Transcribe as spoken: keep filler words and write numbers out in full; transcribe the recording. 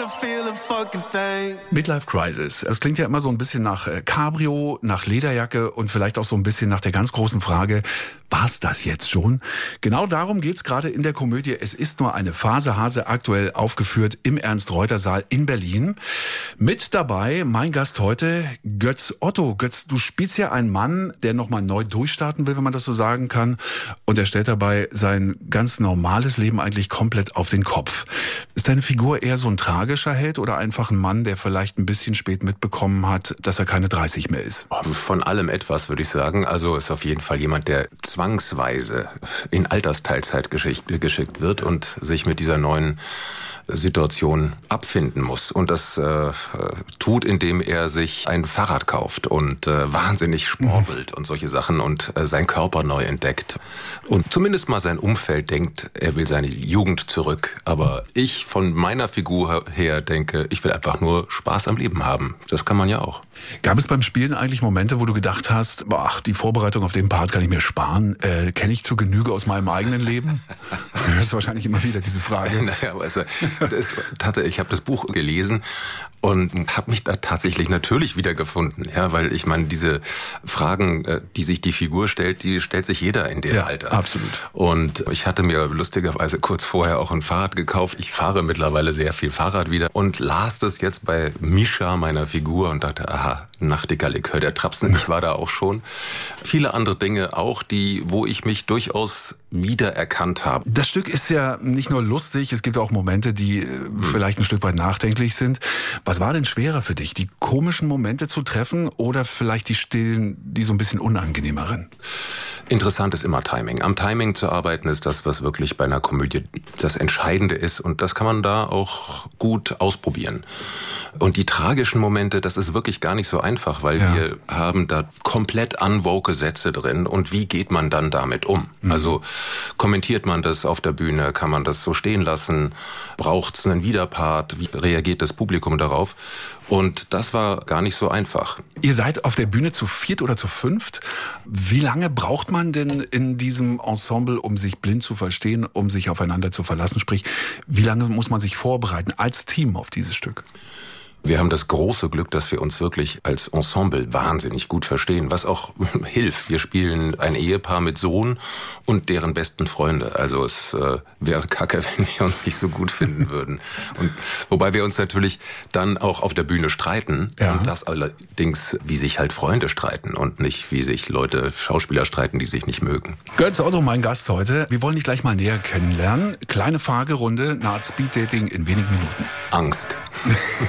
Midlife Crisis. Das klingt ja immer so ein bisschen nach äh, Cabrio, nach Lederjacke und vielleicht auch so ein bisschen nach der ganz großen Frage, war's das jetzt schon? Genau darum geht's gerade in der Komödie Es ist nur eine Phase, Hase, aktuell aufgeführt im Ernst-Reuter-Saal in Berlin. Mit dabei mein Gast heute, Götz Otto. Götz, du spielst ja einen Mann, der nochmal neu durchstarten will, wenn man das so sagen kann. Und er stellt dabei sein ganz normales Leben eigentlich komplett auf den Kopf. Ist deine Figur eher so ein tragischer Held oder einfach ein Mann, der vielleicht ein bisschen spät mitbekommen hat, dass er keine dreißig mehr ist? Von allem etwas, würde ich sagen. Also ist auf jeden Fall jemand, der zwangsweise in Altersteilzeit geschickt, geschickt wird und sich mit dieser neuen Situation abfinden muss. Und das äh, tut, indem er sich ein Fahrrad kauft und äh, wahnsinnig sportelt und solche Sachen und äh, seinen Körper neu entdeckt. Und zumindest mal sein Umfeld denkt, er will seine Jugend zurück. Aber ich von meiner Figur her denke, ich will einfach nur Spaß am Leben haben. Das kann man ja auch. Gab es beim Spielen eigentlich Momente, wo du gedacht hast, boah, ach, die Vorbereitung auf den Part kann ich mir sparen? Äh, kenne ich zur Genüge aus meinem eigenen Leben? Das ist wahrscheinlich immer wieder diese Frage. Naja, also, das, tatsächlich, ich habe das Buch gelesen und habe mich da tatsächlich natürlich wiedergefunden. Ja, weil ich meine, diese Fragen, die sich die Figur stellt, die stellt sich jeder in dem ja, Alter. Absolut. Und ich hatte mir lustigerweise kurz vorher auch ein Fahrrad gekauft. Ich fahre mittlerweile sehr viel Fahrrad wieder und las das jetzt bei Mischa, meiner Figur, und dachte, aha, Nachtigallikör, der Trapsen, ich war da auch schon. Viele andere Dinge auch, die, wo ich mich durchaus wiedererkannt habe. Das Stück ist ja nicht nur lustig, es gibt auch Momente, die hm. vielleicht ein Stück weit nachdenklich sind. Was war denn schwerer für dich, die komischen Momente zu treffen oder vielleicht die stillen, die so ein bisschen unangenehmeren? Interessant ist immer Timing. Am Timing zu arbeiten ist das, was wirklich bei einer Komödie das Entscheidende ist. Und das kann man da auch gut ausprobieren. Und die tragischen Momente, das ist wirklich gar nicht so einfach, weil ja. wir haben da komplett unwoke Sätze drin. Und wie geht man dann damit um? Mhm. Also kommentiert man das auf der Bühne? Kann man das so stehen lassen? Braucht es einen Widerpart? Wie reagiert das Publikum darauf? Und das war gar nicht so einfach. Ihr seid auf der Bühne zu viert oder zu fünft. Wie lange braucht man denn in diesem Ensemble, um sich blind zu verstehen, um sich aufeinander zu verlassen? Sprich, wie lange muss man sich vorbereiten als Team auf dieses Stück? Wir haben das große Glück, dass wir uns wirklich als Ensemble wahnsinnig gut verstehen, was auch hilft. Wir spielen ein Ehepaar mit Sohn und deren besten Freunde. Also es äh, wäre kacke, wenn wir uns nicht so gut finden würden. Und wobei wir uns natürlich dann auch auf der Bühne streiten. Ja. Und das allerdings, wie sich halt Freunde streiten und nicht, wie sich Leute, Schauspieler streiten, die sich nicht mögen. Götz Otto, mein Gast heute. Wir wollen dich gleich mal näher kennenlernen. Kleine Fragerunde, eine Art Speeddating in wenigen Minuten. Angst.